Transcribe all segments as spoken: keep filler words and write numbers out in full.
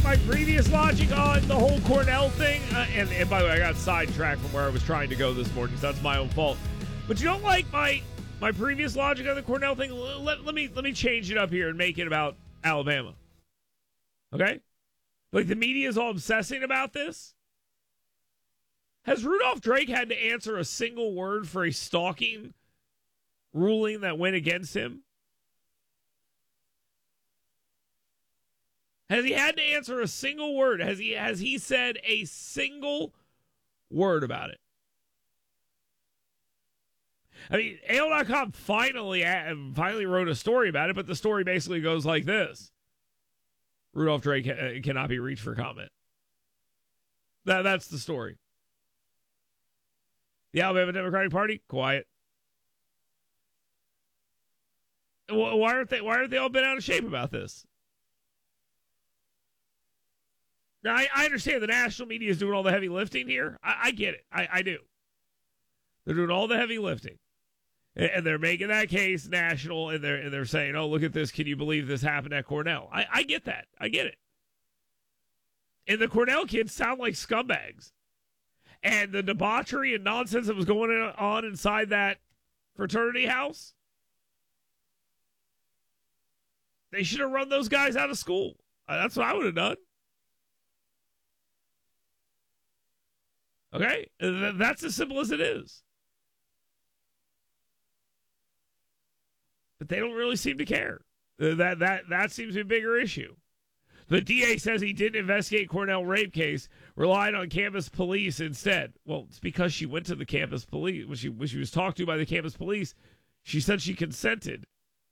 my previous logic on the whole Cornell thing? Uh, and, and by the way, I got sidetracked from where I was trying to go this morning, so that's my own fault. But you don't like my my previous logic on the Cornell thing? Let, let me let me change it up here and make it about Alabama. Okay? Like, the media is all obsessing about this? Has Rudolph Drake had to answer a single word for a stalking ruling that went against him? Has he had to answer a single word? Has he has he said a single word about it? I mean, A O dot com finally finally wrote a story about it, but the story basically goes like this: Rudolph Drake cannot be reached for comment. That that's the story. The Alabama Democratic Party, quiet. Why aren't they? Why aren't they all been out of shape about this? Now, I, I understand the national media is doing all the heavy lifting here. I, I get it. I, I do. They're doing all the heavy lifting. And, and they're making that case national, and they're, and they're saying, oh, look at this. Can you believe this happened at Cornell? I, I get that. I get it. And the Cornell kids sound like scumbags. And the debauchery and nonsense that was going on inside that fraternity house, they should have run those guys out of school. That's what I would have done. Okay? That's as simple as it is. But they don't really seem to care. That that that seems to be a bigger issue. The D A says he didn't investigate Cornell rape case, relied on campus police instead. Well, it's because she went to the campus police. When she, when she was talked to by the campus police, she said she consented.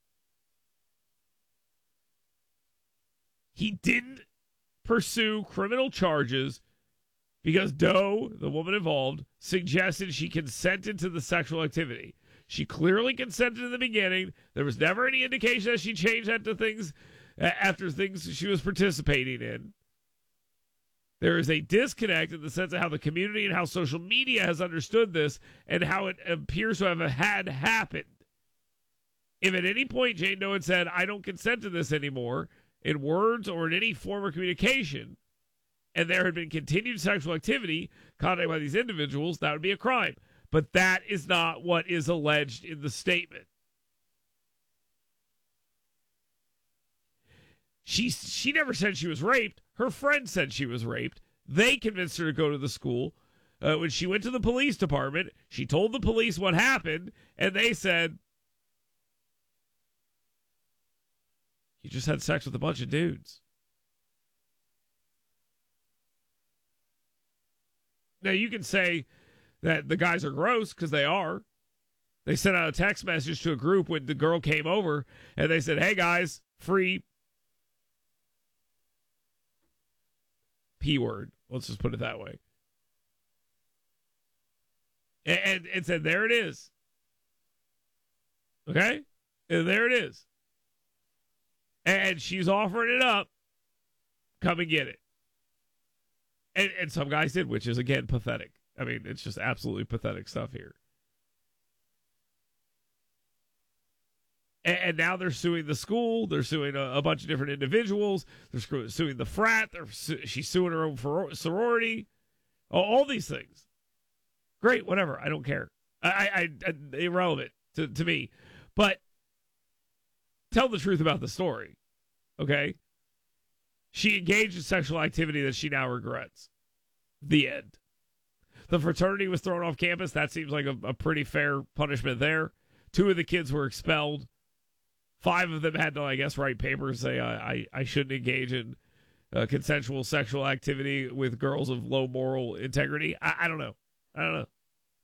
He didn't pursue criminal charges because Doe, the woman involved, suggested she consented to the sexual activity. She clearly consented in the beginning. There was never any indication that she changed that to things after things she was participating in. There is a disconnect in the sense of how the community and how social media has understood this and how it appears to have had happened. If at any point Jane Doe had said, I don't consent to this anymore, in words or in any form of communication, and there had been continued sexual activity conducted by these individuals, that would be a crime. But that is not what is alleged in the statement. She she never said she was raped. Her friend said she was raped. They convinced her to go to the school. Uh, when she went to the police department, she told the police what happened, and they said, you just had sex with a bunch of dudes. Now, you can say that the guys are gross, because they are. They sent out a text message to a group when the girl came over, and they said, hey, guys, free P word. Let's just put it that way. And, and, and said, there it is. Okay? And there it is. And she's offering it up. Come and get it. And, and some guys did, which is, again, pathetic. I mean, it's just absolutely pathetic stuff here. And, and now they're suing the school. They're suing a, a bunch of different individuals. They're suing the frat. They're su- she's suing her own sorority. All, all these things. Great, whatever. I don't care. I, I, I irrelevant to, to me. But tell the truth about the story. Okay? She engaged in sexual activity that she now regrets. The end. The fraternity was thrown off campus. That seems like a, a pretty fair punishment there. Two of the kids were expelled. Five of them had to, I guess, write papers say I, I, I shouldn't engage in uh, consensual sexual activity with girls of low moral integrity. I, I don't know. I don't know.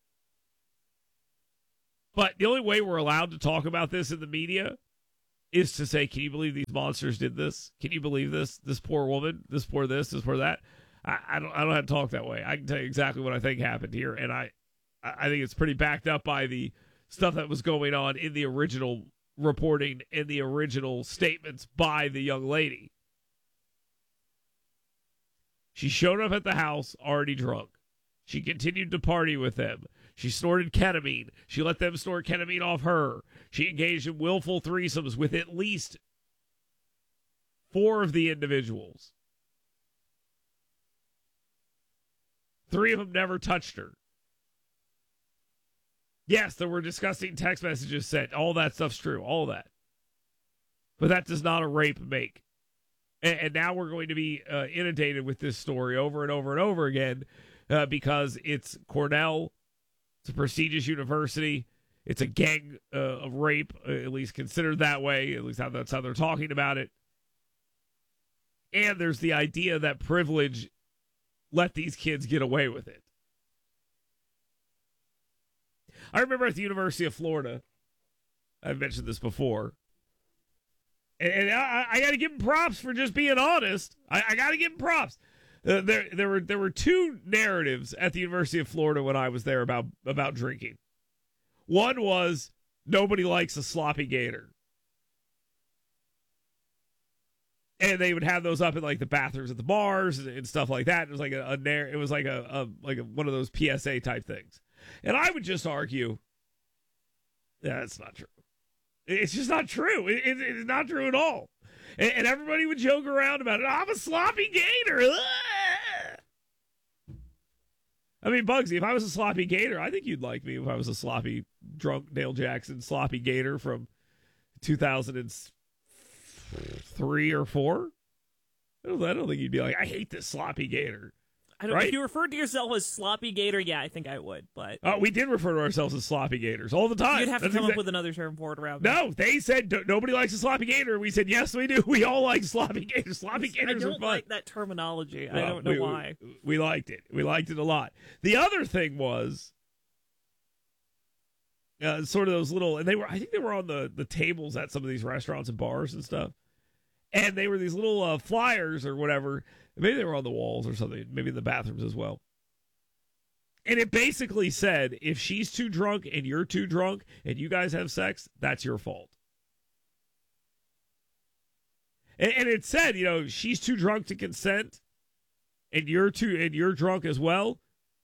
But the only way we're allowed to talk about this in the media is to say, can you believe these monsters did this? Can you believe this? This poor woman, this poor this, this poor that. I, I don't I don't have to talk that way. I can tell you exactly what I think happened here. And I, I think it's pretty backed up by the stuff that was going on in the original reporting and the original statements by the young lady. She showed up at the house already drunk. She continued to party with them. She snorted ketamine. She let them snort ketamine off her. She engaged in willful threesomes with at least four of the individuals. Three of them never touched her. Yes, there were disgusting text messages sent. All that stuff's true. All that. But that does not a rape make. And, and now we're going to be uh, inundated with this story over and over and over again uh, because it's Cornell. It's a prestigious university. It's a gang uh, of rape, uh, at least considered that way. At least how, that's how they're talking about it. And there's the idea that privilege let these kids get away with it. I remember at the University of Florida, I've mentioned this before, and, and I, I got to give them props for just being honest. I, I got to give them props. Uh, there, there were there were two narratives at the University of Florida when I was there about about drinking. One was nobody likes a sloppy gator, and they would have those up in like the bathrooms at the bars and, and stuff like that. It was like a, a narr- it was like a, a like a, one of those P S A type things. And I would just argue, yeah, that's not true. It's just not true. It, it, it's not true at all. And, and everybody would joke around about it. I'm a sloppy gator. Ugh! I mean, Bugsy, if I was a sloppy gator, I think you'd like me if I was a sloppy, drunk Dale Jackson sloppy gator from two thousand three or four. I don't, I don't think you'd be like, I hate this sloppy gator. I don't, right? If you referred to yourself as sloppy gator, yeah, I think I would. But uh, we did refer to ourselves as sloppy gators all the time. You'd have That's to come exa- up with another term for it around. No, there. they said nobody likes a sloppy gator. We said yes, we do. We all like sloppy gators. Sloppy gators I are don't fun. like that terminology. Well, I don't know we, why. We, we liked it. We liked it a lot. The other thing was uh, sort of those little, and they were. I think they were on the the tables at some of these restaurants and bars and stuff. And they were these little uh, flyers or whatever. Maybe they were on the walls or something. Maybe in the bathrooms as well. And it basically said, if she's too drunk and you're too drunk and you guys have sex, that's your fault. And, and it said, you know, she's too drunk to consent and you're too and you're drunk as well,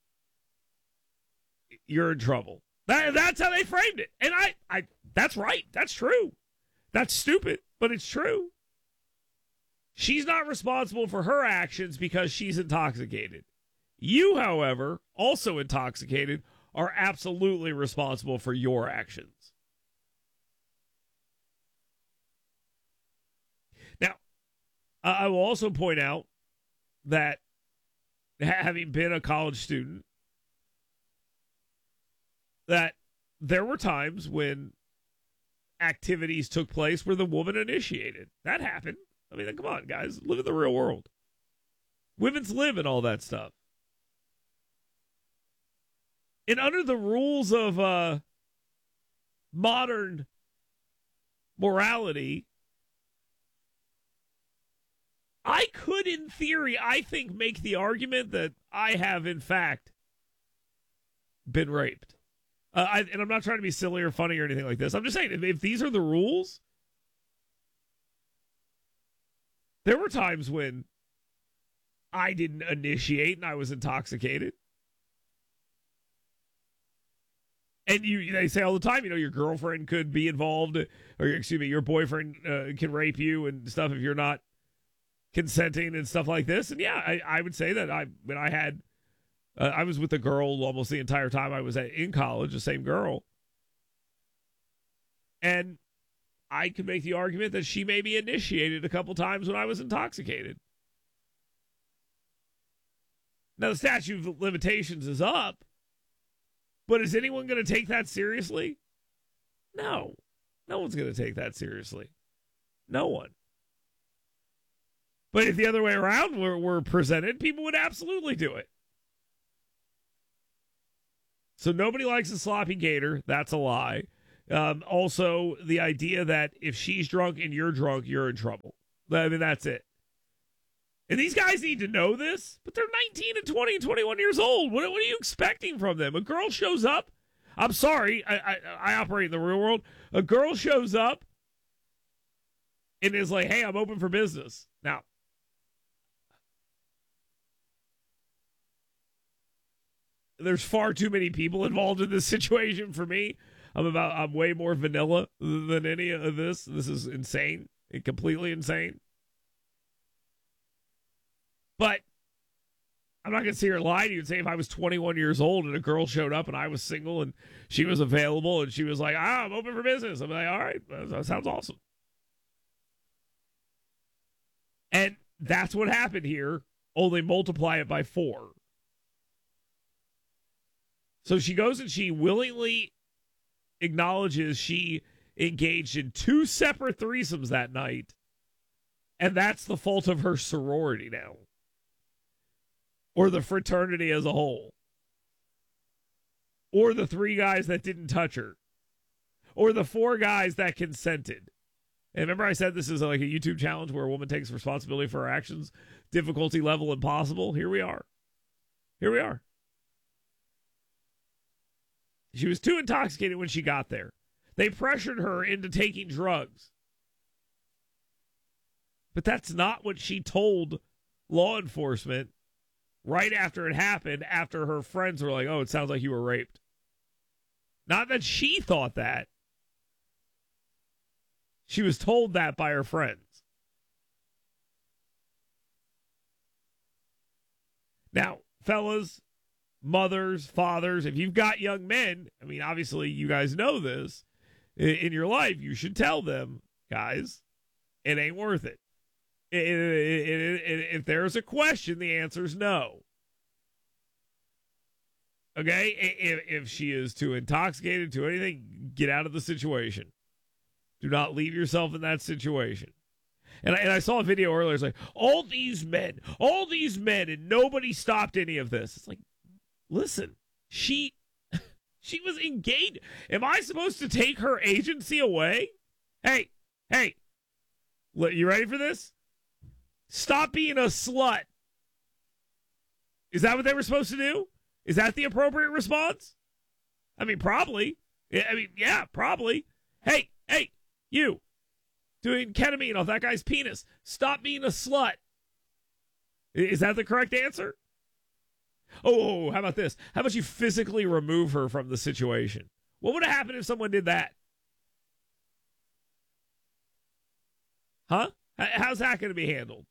you're in trouble. That, that's how they framed it. And I, I that's right. That's true. That's stupid, but it's true. She's not responsible for her actions because she's intoxicated. You, however, also intoxicated, are absolutely responsible for your actions. Now, I will also point out that having been a college student, that there were times when activities took place where the woman initiated. That happened. I mean, come on, guys. Live in the real world. Women's live and all that stuff. And under the rules of uh, modern morality, I could, in theory, I think, make the argument that I have, in fact, been raped. Uh, I, and I'm not trying to be silly or funny or anything like this. I'm just saying, if, if these are the rules, there were times when I didn't initiate and I was intoxicated. And you, they say all the time, you know, your girlfriend could be involved, or excuse me, your boyfriend uh, can rape you and stuff if you're not consenting and stuff like this. And yeah, I, I would say that I when I had, uh, I was with a girl almost the entire time I was at, in college, the same girl. And I could make the argument that she maybe initiated a couple times when I was intoxicated. Now, the statute of limitations is up. But is anyone going to take that seriously? No. No one's going to take that seriously. No one. But if the other way around were, were presented, people would absolutely do it. So nobody likes a sloppy gator. That's a lie. Um, also, the idea that if she's drunk and you're drunk, you're in trouble. I mean, that's it. And these guys need to know this, but they're nineteen and twenty and twenty-one years old. What, what are you expecting from them? A girl shows up. I'm sorry. I, I, I operate in the real world. A girl shows up and is like, hey, I'm open for business. Now, there's far too many people involved in this situation for me. I'm about, I'm way more vanilla than any of this. This is insane. Completely insane. But I'm not going to sit here and lie to you and say if I was twenty-one years old and a girl showed up and I was single and she was available and she was like, ah, I'm open for business. I'm like, all right, that sounds awesome. And that's what happened here, only multiply it by four. So she goes and she willingly acknowledges she engaged in two separate threesomes that night, and that's the fault of her sorority now. Or the fraternity as a whole. Or the three guys that didn't touch her. Or the four guys that consented. And remember I said this is like a YouTube challenge where a woman takes responsibility for her actions, difficulty level impossible? Here we are. Here we are. She was too intoxicated when she got there. They pressured her into taking drugs. But that's not what she told law enforcement right after it happened, after her friends were like, oh, it sounds like you were raped. Not that she thought that. She was told that by her friends. Now, fellas, mothers, fathers, if you've got young men, I mean, obviously you guys know this, in your life, you should tell them, guys, it ain't worth it. It, it, it, it. If there's a question, the answer is no. Okay? If, if she is too intoxicated to anything, get out of the situation. Do not leave yourself in that situation. And I, and I saw a video earlier. It's like, all these men, all these men, and nobody stopped any of this. It's like, listen, she... She was engaged. Am I supposed to take her agency away? Hey, hey, you ready for this? Stop being a slut. Is that what they were supposed to do? Is that the appropriate response? I mean, probably. I mean, yeah, probably. Hey, hey, you, doing ketamine off that guy's penis. Stop being a slut. Is that the correct answer? Oh, how about this? How about you physically remove her from the situation? What would have happened if someone did that? Huh? How's that going to be handled?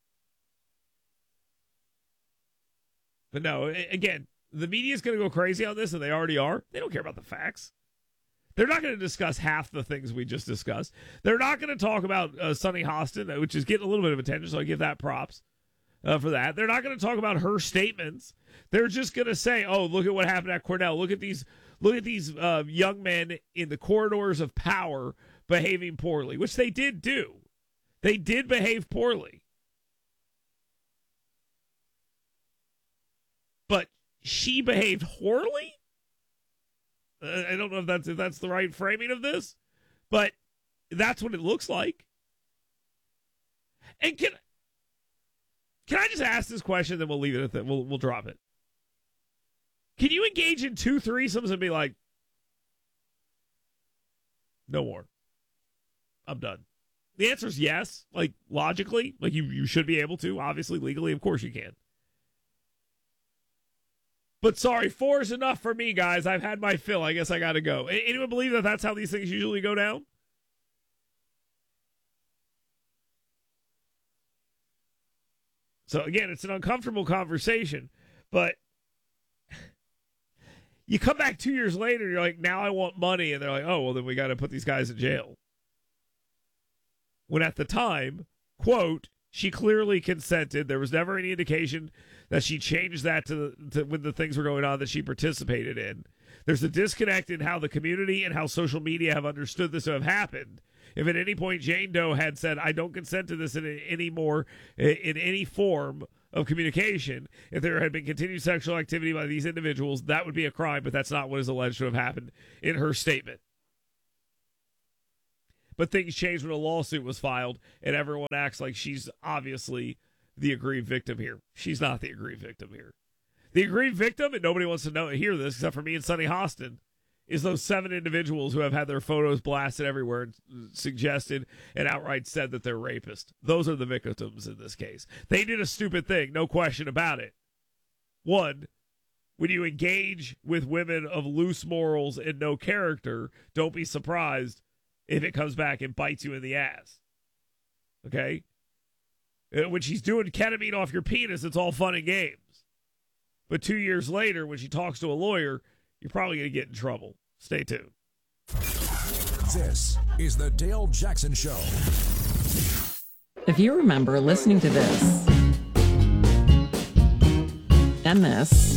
But no, again, the media is going to go crazy on this, and they already are. They don't care about the facts. They're not going to discuss half the things we just discussed. They're not going to talk about uh, Sunny Hostin, which is getting a little bit of attention, so I give that props. Uh, for that. They're not going to talk about her statements. They're just going to say, oh, look at what happened at Cornell. Look at these look at these uh, young men in the corridors of power behaving poorly, which they did do. They did behave poorly. But she behaved poorly? Uh, I don't know if that's, if that's the right framing of this, but that's what it looks like. And can... Can I just ask this question, then we'll leave it at that. We'll, we'll drop it. Can you engage in two threesomes and be like, no more. I'm done. The answer is yes. Like, logically, like you, you should be able to. Obviously, legally, of course you can. But sorry, four is enough for me, guys. I've had my fill. I guess I got to go. Anyone believe that that's how these things usually go down? So, again, it's an uncomfortable conversation, but you come back two years later, you're like, now I want money, and they're like, oh, well, then we got to put these guys in jail. When at the time, quote, she clearly consented. There was never any indication that she changed that to, to when the things were going on that she participated in. There's a disconnect in how the community and how social media have understood this to have happened. If at any point Jane Doe had said, I don't consent to this in any more, in any form of communication, if there had been continued sexual activity by these individuals, that would be a crime, but that's not what is alleged to have happened in her statement. But things changed when a lawsuit was filed, and everyone acts like she's obviously the aggrieved victim here. She's not the aggrieved victim here. The aggrieved victim, and nobody wants to know hear this except for me and Sunny Hostin, is those seven individuals who have had their photos blasted everywhere and suggested and outright said that they're rapists. Those are the victims in this case. They did a stupid thing, no question about it. One, when you engage with women of loose morals and no character, don't be surprised if it comes back and bites you in the ass. Okay? When she's doing ketamine off your penis, it's all fun and games. But two years later, when she talks to a lawyer, you're probably going to get in trouble. Stay tuned. This is the Dale Jackson Show. If you remember listening to this and this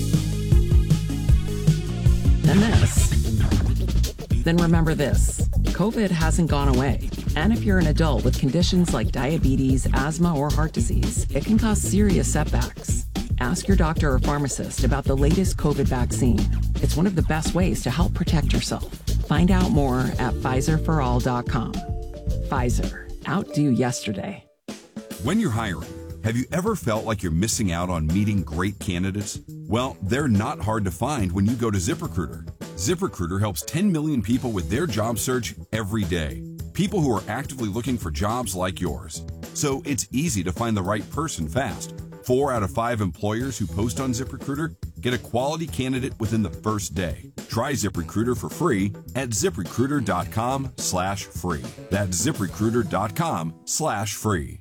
and this, then remember this. COVID hasn't gone away. And if you're an adult with conditions like diabetes, asthma, or heart disease, it can cause serious setbacks. Ask your doctor or pharmacist about the latest COVID vaccine. It's one of the best ways to help protect yourself. Find out more at Pfizer for all dot com. Pfizer. Outdo yesterday. When you're hiring, have you ever felt like you're missing out on meeting great candidates? Well, they're not hard to find when you go to ZipRecruiter. ZipRecruiter helps ten million people with their job search every day. People who are actively looking for jobs like yours. So it's easy to find the right person fast. Four out of five employers who post on ZipRecruiter get a quality candidate within the first day. Try ZipRecruiter for free at ZipRecruiter.com slash free. That's ZipRecruiter.com slash free.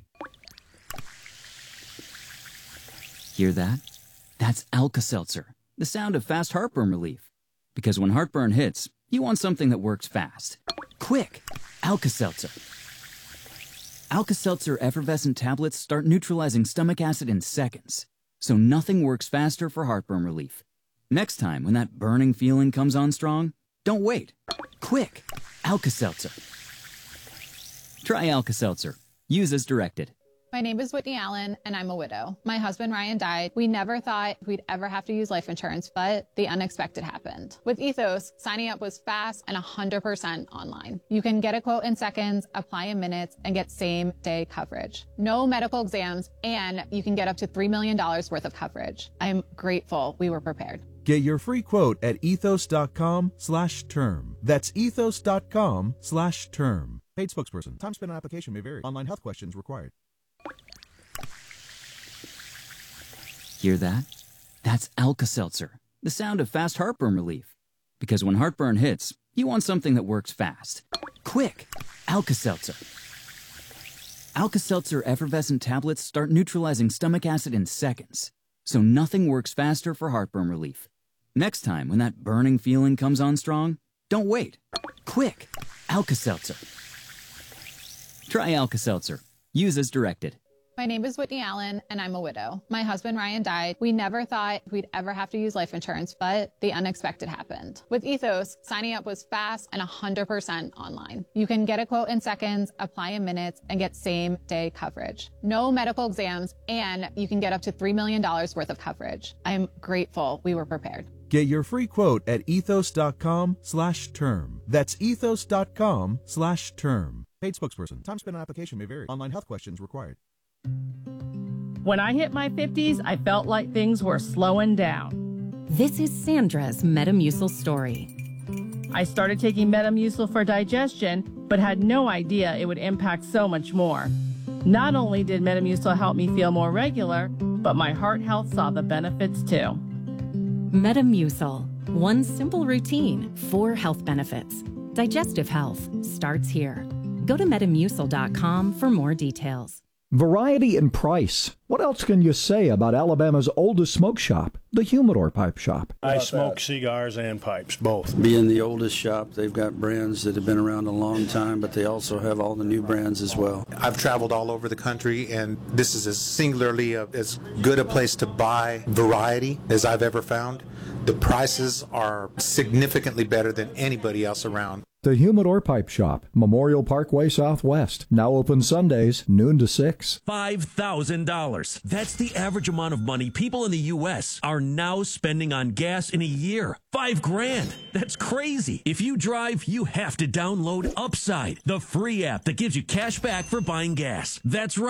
Hear that? That's Alka-Seltzer, the sound of fast heartburn relief. Because when heartburn hits, you want something that works fast. Quick! Alka-Seltzer. Alka-Seltzer effervescent tablets start neutralizing stomach acid in seconds, so nothing works faster for heartburn relief. Next time when that burning feeling comes on strong, don't wait. Quick! Alka-Seltzer. Try Alka-Seltzer. Use as directed. My name is Whitney Allen, and I'm a widow. My husband, Ryan, died. We never thought we'd ever have to use life insurance, but the unexpected happened. With Ethos, signing up was fast and one hundred percent online. You can get a quote in seconds, apply in minutes, and get same-day coverage. No medical exams, and you can get up to three million dollars worth of coverage. I'm grateful we were prepared. Get your free quote at ethos.com slash term. That's ethos.com slash term. Paid spokesperson. Time spent on application may vary. Online health questions required. Hear that? That's Alka-Seltzer, the sound of fast heartburn relief. Because when heartburn hits, you want something that works fast. Quick! Alka-Seltzer. Alka-Seltzer effervescent tablets start neutralizing stomach acid in seconds, so nothing works faster for heartburn relief. Next time when that burning feeling comes on strong, don't wait. Quick! Alka-Seltzer. Try Alka-Seltzer. Use as directed. My name is Whitney Allen, and I'm a widow. My husband, Ryan, died. We never thought we'd ever have to use life insurance, but the unexpected happened. With Ethos, signing up was fast and one hundred percent online. You can get a quote in seconds, apply in minutes, and get same-day coverage. No medical exams, and you can get up to three million dollars worth of coverage. I'm grateful we were prepared. Get your free quote at ethos.com slash term. That's ethos.com slash term. Paid spokesperson. Time spent on application may vary. Online health questions required. When I hit my fifties, I felt like things were slowing down. This is Sandra's Metamucil story. I started taking Metamucil for digestion, but had no idea it would impact so much more. Not only did Metamucil help me feel more regular, but my heart health saw the benefits too. Metamucil. One simple routine, four health benefits. Digestive health starts here. Go to metamucil dot com for more details. Variety and price. What else can you say about Alabama's oldest smoke shop, the Humidor Pipe Shop? I smoke cigars and pipes, both. Being the oldest shop, they've got brands that have been around a long time, but they also have all the new brands as well. I've traveled all over the country, and this is as singularly a, as good a place to buy variety as I've ever found. The prices are significantly better than anybody else around. The Humidor Pipe Shop, Memorial Parkway Southwest. Now open Sundays, noon to six. five thousand dollars. That's the average amount of money people in the U S are now spending on gas in a year. Five grand. That's crazy. If you drive, you have to download Upside, the free app that gives you cash back for buying gas. That's right.